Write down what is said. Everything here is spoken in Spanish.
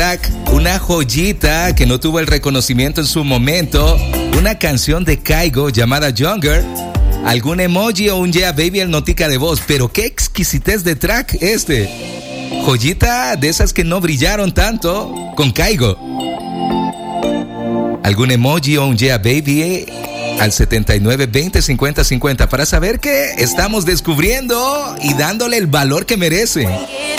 track, una joyita que no tuvo el reconocimiento en su momento, una canción de Kygo llamada Younger, algún emoji o un Yeah Baby en notica de voz, pero qué exquisitez de track joyita de esas que no brillaron tanto con Kygo. Algún emoji o un Yeah Baby al 79 20 50 50 para saber que estamos descubriendo y dándole el valor que merece.